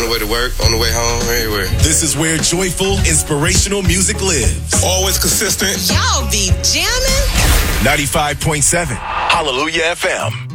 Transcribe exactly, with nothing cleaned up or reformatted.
the way to work, on the way home, everywhere. This is where joyful, inspirational music lives. Always consistent. Y'all be jamming. ninety-five point seven Hallelujah F M.